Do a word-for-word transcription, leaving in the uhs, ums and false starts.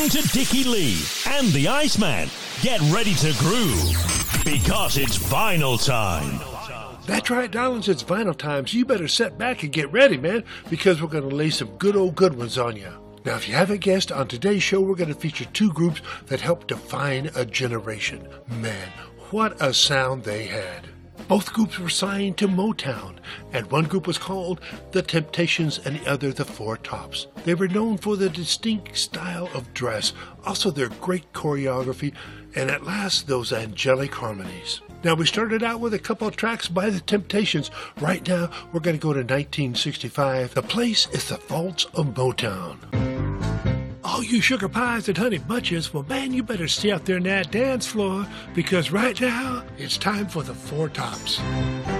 To Dickie Lee and the Iceman. Get ready to groove because it's vinyl time. That's right, darlings, it's vinyl time, so you better sit back and get ready, man, because we're going to lay some good old good ones on you. Now, if you haven't guessed, on today's show, we're going to feature two groups that helped define a generation. Man, what a sound they had. Both groups were signed to Motown, and one group was called The Temptations and the other The Four Tops. They were known for their distinct style of dress, also their great choreography, and at last those angelic harmonies. Now, we started out with a couple of tracks by The Temptations. Right now, we're going to go to nineteen sixty-five. The place is the Vaults of Motown. All you sugar pies and honey bunches, well, man, you better stay out there in that dance floor, because right now, it's time for the Four Tops.